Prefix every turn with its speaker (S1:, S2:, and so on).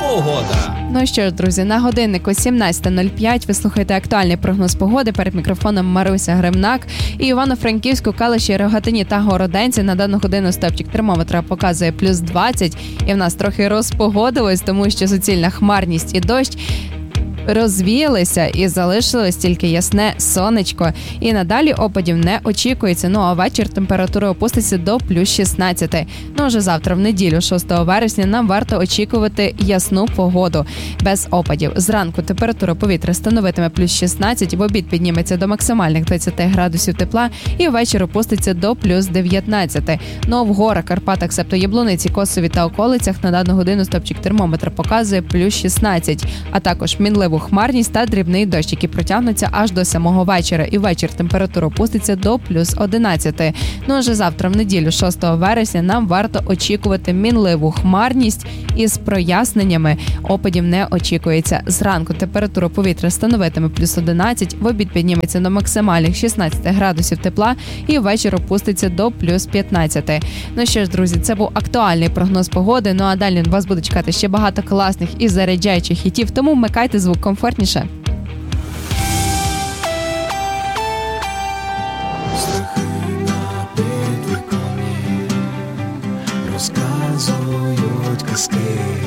S1: Погода.
S2: Ну що ж, друзі, на годиннику 17:05 ви слухаєте актуальний прогноз погоди. Перед мікрофоном Маруся Гремнак. І Івано-Франківську, Калуші, Рогатині та Городенці на дану годину стопчик термометра показує плюс 20. І в нас трохи розпогодилось, тому що суцільна хмарність і дощ розвіялися і залишилось тільки ясне сонечко. І надалі опадів не очікується. Ну а вечір температура опуститься до плюс 16. Ну вже завтра, в неділю, 6 вересня, нам варто очікувати ясну погоду без опадів. Зранку температура повітря становитиме плюс 16, в обід підніметься до максимальних 20 градусів тепла і ввечері опуститься до плюс 19. Ну в горах, Карпатах, себто Яблуниці, Косові та околицях на дану годину стопчик термометра показує плюс 16, а також мінливу хмарність та дрібний дощ, які протягнуться аж до самого вечора. І ввечері температура опуститься до плюс 11. Ну а вже завтра, в неділю, 6 вересня, нам варто очікувати мінливу хмарність із проясненнями. Опадів не очікується. Зранку температура повітря становитиме плюс 11, в обід підніметься до максимальних 16 градусів тепла і ввечері опуститься до плюс 15. Ну що ж, друзі, це був актуальний прогноз погоди. Ну а далі вас буде чекати ще багато класних і заряджаючих хітів, тому вмикайте звук комфортніше.